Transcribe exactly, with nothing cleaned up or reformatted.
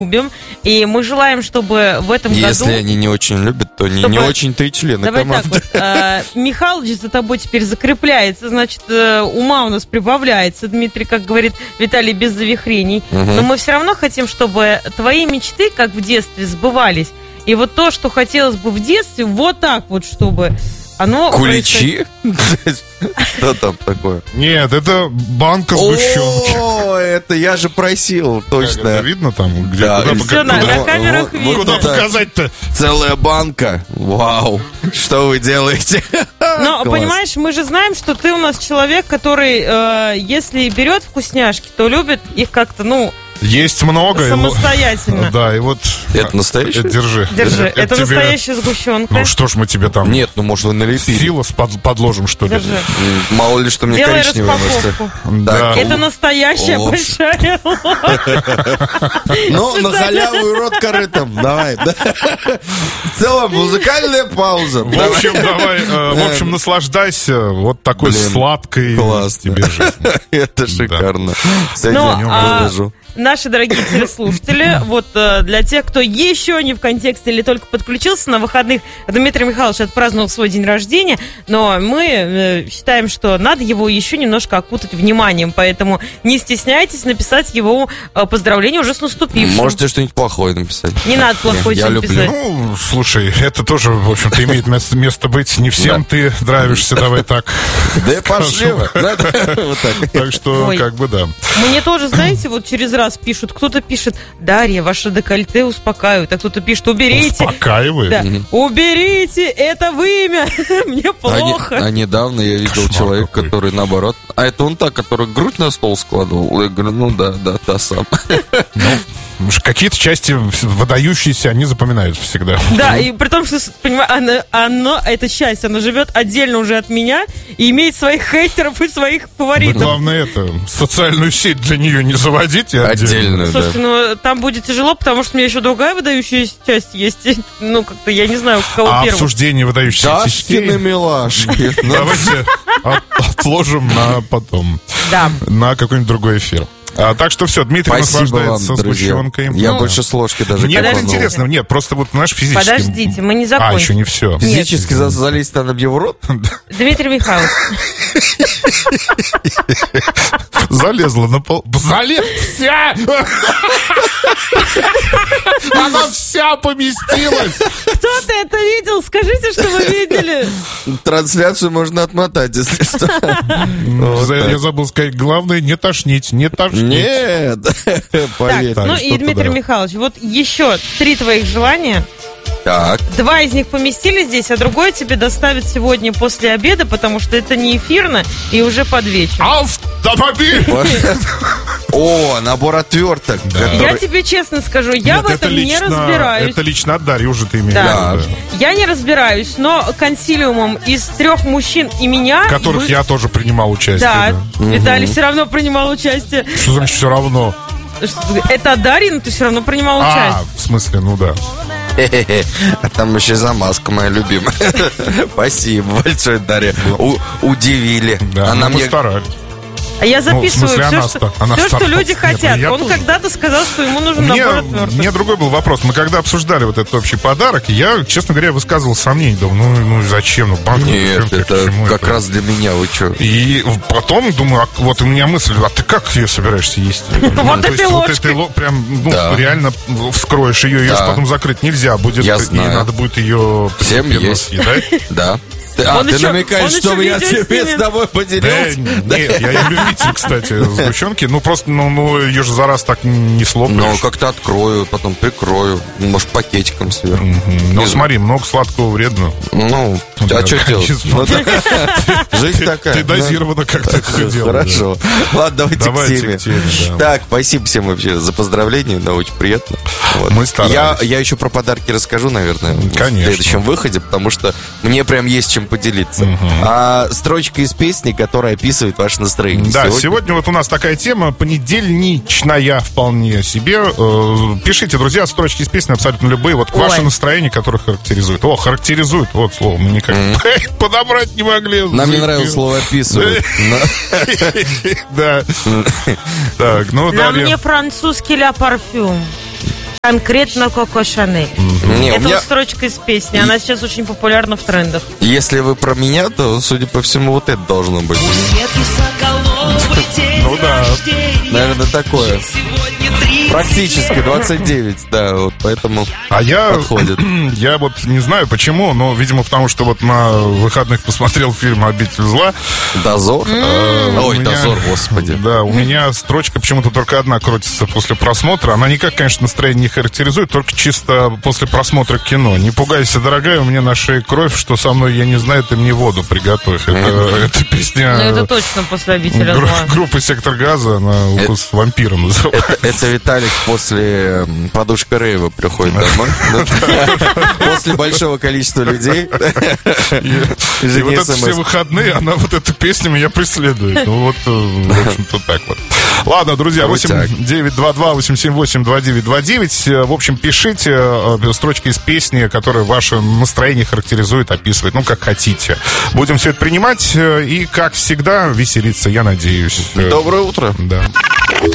любим, и мы желаем, чтобы в этом Если году... Если они не очень любят, то не, чтобы... не очень-то и члены Давай команды. Так вот, э, Михалыч за тобой теперь закрепляется, значит, э, ума у нас прибавляется, Дмитрий, как говорит Виталий, без завихрений. Угу. Но мы все равно хотим, чтобы твои мечты, как в детстве, сбывались. И вот то, что хотелось бы в детстве, вот так вот, чтобы... Оно Куличи? Что там такое? Нет, это банка сгущенки. О, это я же просил, точно. Это видно там? Где, Да, куда, все куда, на, куда, на камерах видно. Куда показать-то? Целая банка. Вау. Что вы делаете? Но, Класс. понимаешь, мы же знаем, что ты у нас человек, который, э, если берет вкусняшки, то любит их как-то, ну... Есть много. Самостоятельно. И, да, и вот... Это настоящее? Держи. Держи. Это, это тебе... настоящая сгущенка. Ну что ж мы тебе там... Нет, ну может вы налепили. Силос под, подложим, что ли? Держи. Мало ли, что мне Делай коричневое. распаковку. Да. Это настоящая О. большая Ну, на халяву и рот корытом. Давай. В целом, музыкальная пауза. В общем, давай, э, в общем, наслаждайся вот такой Блин, сладкой классно. тебе жизнью. Это шикарно. Кстати, Но, я а, выложу. Наши дорогие телеслушатели, вот э, для тех, кто еще не в контексте или только подключился, на выходных Дмитрий Михайлович отпраздновал свой день рождения, но мы э, считаем, что надо его еще немножко окутать вниманием, поэтому не стесняйтесь написать его э, поздравление уже с наступившим. Можете что-нибудь плохое написать. Не надо плохое Я что-нибудь люблю. писать. Ну, слушай, это тоже, в общем-то, имеет место, место быть. Не всем Да. ты нравишься, давай так. Да пошли вы. Да, да, вот так. Так что, Ой. как бы, да. Мне тоже, знаете, вот через раз пишут, кто-то пишет: Дарья, ваше декольте успокаивает, а кто-то пишет: уберите. Успокаивает. Да. Уберите это вымя, мне А, плохо. не- а недавно я видел Кошмар человека, какой. который наоборот. А это он так, который грудь на стол складывал. Я говорю, ну да, да, та сам. Потому что какие-то части выдающиеся, они запоминаются всегда. Да, и при том, что, понимаешь, оно, оно, эта часть, она живет отдельно уже от меня и имеет своих хейтеров и своих Вы, фаворитов. главное, это, социальную сеть для нее не заводите отдельно. Отдельную, Слушайте, да. ну там будет тяжело, потому что у меня еще другая выдающаяся часть есть. Ну, как-то я не знаю, кого А первым. обсуждение выдающихся Дашкины частей милашки. Ну, давайте от- отложим на потом, Да. на какой-нибудь другой эфир. А, так что все, Дмитрий Спасибо вам, наслаждается друзья. сгущенкой. Я Ну, больше с ложки даже Мне кайфанул. вот интересно, нет, просто вот наш физически... Подождите, мы не А, закончим. еще не все. Физически за- залезть надо мне в рот? Дмитрий Михайлович, Залезла на пол... Залез вся! Она вся поместилась! кто-то это видел? Скажите, что вы видели. Трансляцию можно отмотать, если что. Вот За- так. Я забыл сказать, главное не тошнить, не тошнить. Нет, поверь. Так, ну и что-то Дмитрий да. Михайлович, вот еще три твоих желания. Так, Два из них поместили здесь, а другое тебе доставят сегодня после обеда, потому что это не эфирно и уже под вечер. Автомобиль! о, набор отверток. Я который- тебе честно скажу, я Нет, в этом не лично- разбираюсь. Это лично от Дарьи уже ты имеешь Да. в виду, Я не разбираюсь, но консилиумом из трех мужчин и меня... в которых вы- я тоже принимал участие. Да, да. Виталий все равно принимал участие. Что значит все равно? Что- Это от Дарьи, но ты все равно принимал А, участие. в смысле, ну да. Хе-хе-хе. А там еще замазка моя любимая. Спасибо большое, Дарья. У- Удивили. Да, Она ну, мы мне... старались. А я Ну, в записываю смысле, все, она что, ста- она все, что старалась. люди Нет, хотят. ну, я Он тоже. когда-то сказал, что ему нужен Мне, набор отверток. мне другой был вопрос. Мы когда обсуждали вот этот общий подарок, я, честно говоря, высказывал сомнения. Думаю, ну, ну зачем? Ну, банк, Нет, зачем, это к чему как это? раз для меня, вы что? И потом думаю, а вот у меня мысль, а ты как ее собираешься есть? Вот То этой есть вот ложкой. этой ло- прям, ну, Да. реально вскроешь ее, ее Да. же потом закрыть нельзя будет, Я и знаю. надо будет ее Всем постепенно есть. съедать. Да. Ты- А, Он ты еще- намекаешь, он еще чтобы я видео тебе снимет. с тобой Да, поделился? нет, я не любитель, кстати, сгущенки. Ну, просто, ну, ну, ее же за раз так не слопаешь. Ну, как-то открою, потом прикрою. Может, пакетиком сверху. Ну, смотри, много сладкого вредно. Ну, Да, а что делать? конечно. Ну, да. Жизнь Ты, такая. ты да. дозированно как-то это все делаешь. Хорошо. Ладно, давайте, Давайте к теме. к теме, да. Так, спасибо всем вообще за поздравления, да, очень приятно. Вот. Мы старались. Я, я еще про подарки расскажу, наверное, Конечно. в следующем выходе, потому что мне прям есть чем поделиться. А строчка из песни, которая описывает ваше настроение. Да, сегодня вот у нас такая тема понедельничная вполне себе. Э, Пишите, друзья, строчки из песни абсолютно любые. Вот Ой. ваше настроение, которое характеризует. О, характеризует, вот слово мы никак подобрать не могли. Нам не нравилось слово описывать. но- Да. Так, ну, На далее. мне французский ля парфюм. Конкретно Коко Шанель. Не, у Это меня- вот строчка из песни. Она сейчас очень популярна в трендах. Если вы про меня, то, судя по всему, вот это должно быть. Ну да. Наверное, такое. Практически двадцать девять, да, вот поэтому А я, подходит. я вот не знаю почему, но, видимо, потому что вот на выходных посмотрел фильм «Обитель зла». Дозор? У Ой, меня- дозор, господи. Да, у меня строчка почему-то только одна крутится после просмотра. Она никак, конечно, настроение не характеризует, только чисто после просмотра кино. Не пугайся, дорогая, у меня на шее кровь, что со мной я не знаю, ты мне воду приготовь. Это, это песня Ну, это точно после «Обители гру- зла». группы «Сектор газа», она «Укус вампира» называется. Это, это Виталик после м, подушка рейва приходит домой. После большого количества людей. И Жене вот это смс. все выходные, она вот эта песня меня преследует. Ну вот, э, в общем-то, так вот. Ладно, друзья, восемь девять два два восемь семь восемь два девять два девять. В общем, пишите э, строчки из песни, которая ваше настроение характеризует, описывает, ну, как хотите. Будем все это принимать э, и, как всегда, веселиться, я надеюсь. Э, Доброе утро. Да.